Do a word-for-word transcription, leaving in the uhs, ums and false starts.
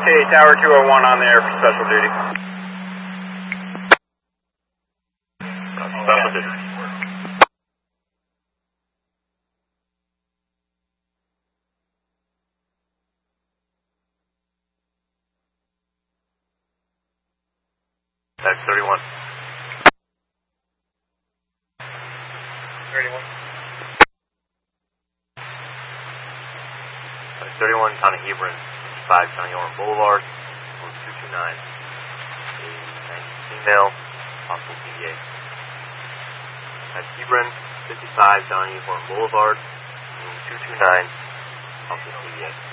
Okay, Tower two oh one on there for special duty. Special duty. That's thirty-one. thirty-one. That's thirty-one, Tommy Hebron, fifty-five, Johnny Orr Boulevard, room two two nine. A nineteen female, possible D V A. That's Hebron, fifty-five, Johnny Orr Boulevard, room two two nine, possible D V A.